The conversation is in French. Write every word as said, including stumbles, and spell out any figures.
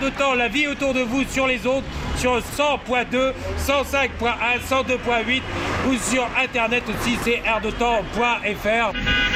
de temps, la vie autour de vous sur les ondes, sur cent point deux, cent cinq point un, cent deux point huit ou sur internet aussi, c'est air de temps point f r.